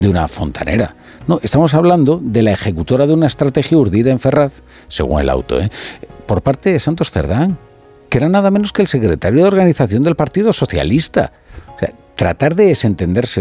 de una fontanera. No, estamos hablando de la ejecutora de una estrategia urdida en Ferraz, según el auto, por parte de Santos Cerdán, que era nada menos que el secretario de organización del Partido Socialista. O sea, tratar de desentenderse